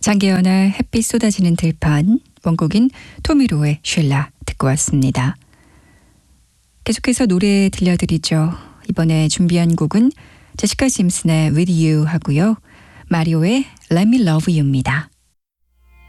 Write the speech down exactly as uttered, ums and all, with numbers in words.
장계연의 햇빛 쏟아지는 들판, 원곡인 토미로의 쉘라 듣고 왔습니다. 계속해서 노래 들려드리죠. 이번에 준비한 곡은 제시카 심슨의 With You 하고요. 마리오의 Let Me Love You입니다.